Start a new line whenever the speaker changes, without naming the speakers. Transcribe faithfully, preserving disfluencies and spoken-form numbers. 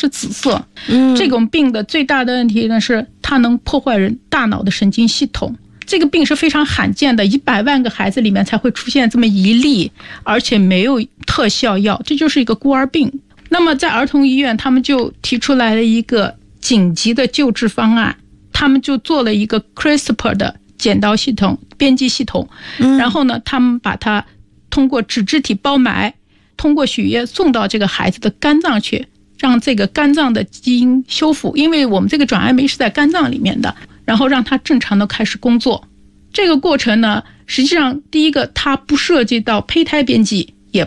是紫色。
嗯，
这种病的最大的问题呢是它能破坏人大脑的神经系统。这个病是非常罕见的，一百万个孩子里面才会出现这么一例，而且没有特效药，这就是一个孤儿病。那么在儿童医院，他们就提出来了一个紧急的救治方案，他们就做了一个 CRISPR 的剪刀系统、编辑系统，然后呢，他们把它通过脂质体包埋，通过血液送到这个孩子的肝脏去，让这个肝脏的基因修复，因为我们这个转氨酶是在肝脏里面的，然后让它正常的开始工作。这个过程呢，实际上第一个它不涉及到胚胎编辑，